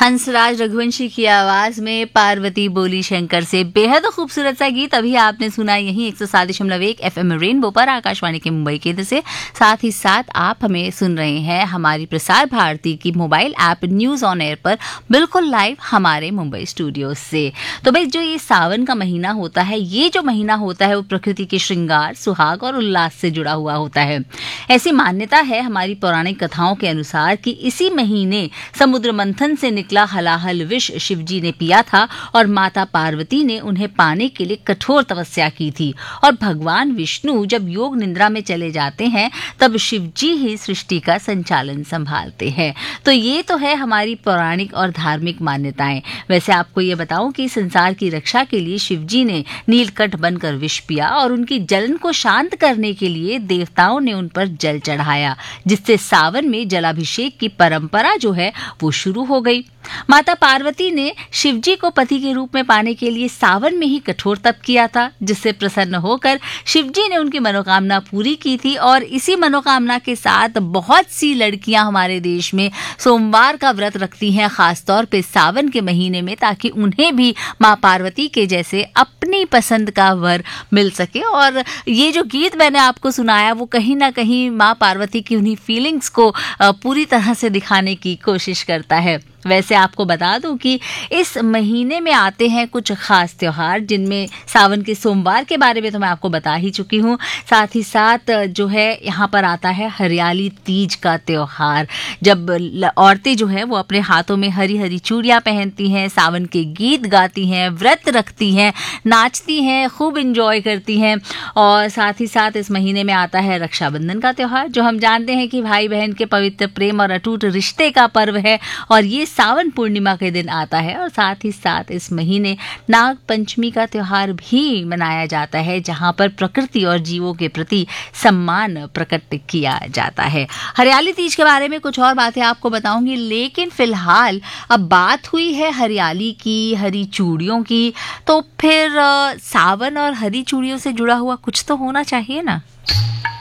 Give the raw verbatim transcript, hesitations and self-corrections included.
हंसराज रघुवंशी की आवाज में पार्वती बोली शंकर से बेहद खूबसूरत सा गीत अभी आपने सुना यही एक सौ सात दशमलव एक एफ एम रेनबो पर आकाशवाणी के मुंबई केंद्र से। साथ ही साथ आप हमें सुन रहे हैं हमारी प्रसार भारती की mobile app news on air पर बिल्कुल लाइव हमारे मुंबई स्टूडियो से। तो भाई जो ये सावन का महीना होता है, ये जो महीना होता है वो प्रकृति के श्रृंगार, सुहाग और उल्लास से जुड़ा हुआ होता है। ऐसी मान्यता है हमारी पौराणिक कथाओं के अनुसार कि इसी महीने समुद्र मंथन से निकला हलाहल विष शिवजी ने पिया था और माता पार्वती ने उन्हें पाने के लिए कठोर तपस्या की थी। और भगवान विष्णु जब योग निद्रा में चले जाते हैं तब शिवजी ही सृष्टि का संचालन संभालते हैं। तो ये तो है हमारी पौराणिक और धार्मिक मान्यताएं। वैसे आपको ये बताऊं कि संसार की रक्षा के लिए शिवजी ने नीलकंठ बनकर विष पिया और उनकी जलन को शांत करने के लिए देवताओं ने उन पर जल चढ़ाया, जिससे सावन में जलाभिषेक की परंपरा जो है वो शुरू हो गई। माता पार्वती ने शिवजी को पति के रूप में पाने के लिए सावन में ही कठोर तप किया था, जिससे प्रसन्न होकर शिवजी ने उनकी मनोकामना पूरी की थी। और इसी मनोकामना के साथ बहुत सी लड़कियां हमारे देश में सोमवार का व्रत रखती हैं, खासतौर पे सावन के महीने में, ताकि उन्हें भी माँ पार्वती के जैसे अपनी पसंद का वर मिल सके। और ये जो गीत मैंने आपको सुनाया वो कहीं ना कहीं माँ पार्वती की उन्हीं फीलिंग्स को पूरी तरह से दिखाने की कोशिश करता है। वैसे आपको बता दूं कि इस महीने में आते हैं कुछ खास त्योहार, जिनमें सावन के सोमवार के बारे में तो मैं आपको बता ही चुकी हूँ। साथ ही साथ जो है यहाँ पर आता है हरियाली तीज का त्योहार, जब औरतें जो है वो अपने हाथों में हरी हरी चूड़ियाँ पहनती हैं, सावन के गीत गाती हैं, व्रत रखती हैं, नाचती हैं, खूब इंजॉय करती हैं। और साथ ही साथ इस महीने में आता है रक्षाबंधन का त्योहार, जो हम जानते हैं कि भाई बहन के पवित्र प्रेम और अटूट रिश्ते का पर्व है। और ये सावन पूर्णिमा के दिन आता है। और साथ ही साथ इस महीने नाग पंचमी का त्योहार भी मनाया जाता है, जहां पर प्रकृति और जीवों के प्रति सम्मान प्रकट किया जाता है। हरियाली तीज के बारे में कुछ और बातें आपको बताऊंगी, लेकिन फिलहाल अब बात हुई है हरियाली की, हरी चूड़ियों की, तो फिर सावन और हरी चूड़ियों से जुड़ा हुआ कुछ तो होना चाहिए ना।